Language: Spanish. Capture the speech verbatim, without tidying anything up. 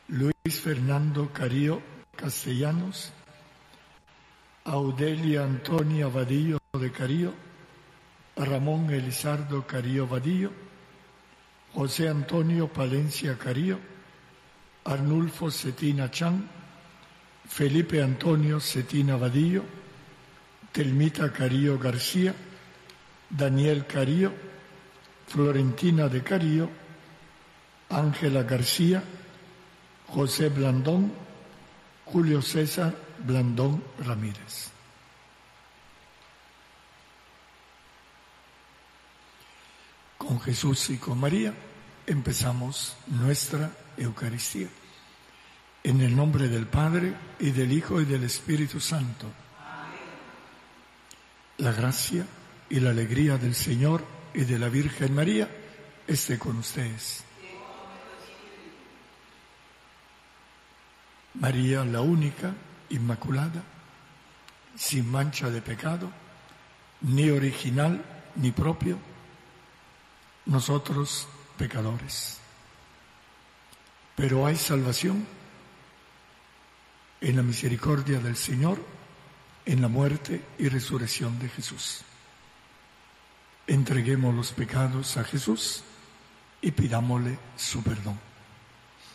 Luis Fernando Carío Castellanos, Audelia Antonia Vadillo de Carío, Ramón Elizardo Carío Vadillo, José Antonio Palencia Carío, Arnulfo Cetina Chan, Felipe Antonio Cetina Vadillo, Telmita Carío García, Daniel Carío, Florentina de Carío, Ángela García, José Blandón, Julio César Blandón Ramírez. Con Jesús y con María empezamos nuestra Eucaristía. En el nombre del Padre, y del Hijo, y del Espíritu Santo. Amén. La gracia y la alegría del Señor y de la Virgen María esté con ustedes. María, la única, inmaculada, sin mancha de pecado, ni original ni propio, nosotros pecadores. Pero hay salvación en la misericordia del Señor, en la muerte y resurrección de Jesús. Entreguemos los pecados a Jesús y pidámosle su perdón.